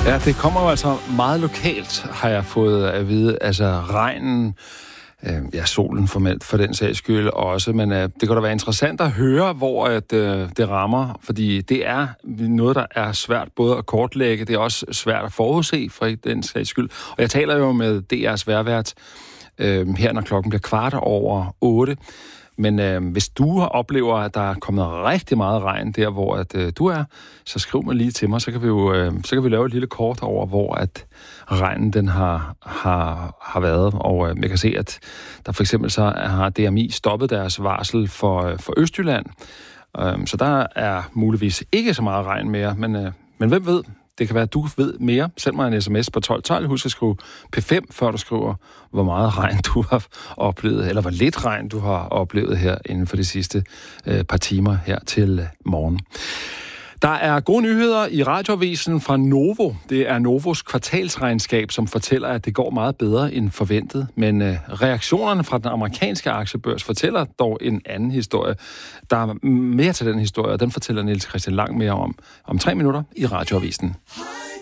Ja, det kommer jo altså meget lokalt, har jeg fået at vide. Altså regnen, solen for den sags skyld også, men det kan da være interessant at høre, hvor det rammer, fordi det er noget, der er svært både at kortlægge, det er også svært at forudse for den sags skyld. Og jeg taler jo med DR's vejrvært her, når klokken bliver 7:15. Men hvis du oplever, at der er kommet rigtig meget regn der, hvor du er, så skriv mig lige til mig, så kan vi lave et lille kort over, hvor at regnen den har været. Og jeg kan se, at der for eksempel så har DMI stoppet deres varsel for Østjylland. Så der er muligvis ikke så meget regn mere, men hvem ved? Det kan være, at du ved mere. Send mig en sms på 1212. Husk at skrive P5, før du skriver, hvor meget regn du har oplevet, eller hvor lidt regn du har oplevet her inden for de sidste par timer her til morgen. Der er gode nyheder i radioavisen fra Novo. Det er Novos kvartalsregnskab, som fortæller, at det går meget bedre end forventet. Men reaktionerne fra den amerikanske aktiebørs fortæller dog en anden historie. Der er mere til den historie, og den fortæller Niels Christian Lang mere om 3 minutter i radioavisen.